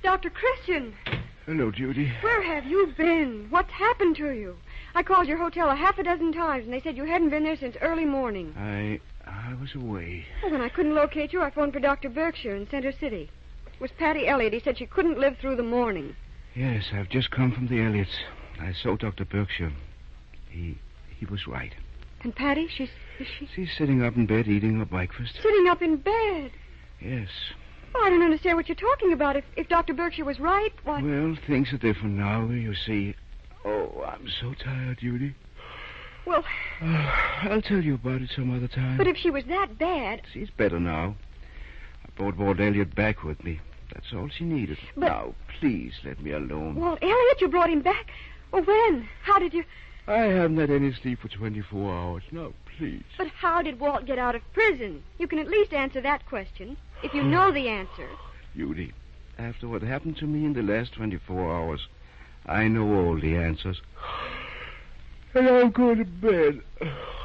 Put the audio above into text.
Dr. Christian. Hello, Judy. Where have you been? What's happened to you? I called your hotel 6 times, and they said you hadn't been there since early morning. I was away. Well, when I couldn't locate you, I phoned for Dr. Berkshire in Center City. It was Patty Elliott. He said she couldn't live through the morning. Yes, I've just come from the Elliots. I saw Dr. Berkshire. He was right. And Patty, is she... She's sitting up in bed eating her breakfast. Sitting up in bed? Yes. Oh, I don't understand what you're talking about. If Dr. Berkshire was right, why... Well, things are different now, you see. Oh, I'm so tired, Judy. Well... I'll tell you about it some other time. But if she was that bad... She's better now. I brought Walt Elliott back with me. That's all she needed. But... Now, please let me alone. Walt Elliott, you brought him back? Oh, when? How did you... I haven't had any sleep for 24 hours. Now, please. But how did Walt get out of prison? You can at least answer that question, if you know the answer. Judy, after what happened to me in the last 24 hours, I know all the answers. And I'm going to bed.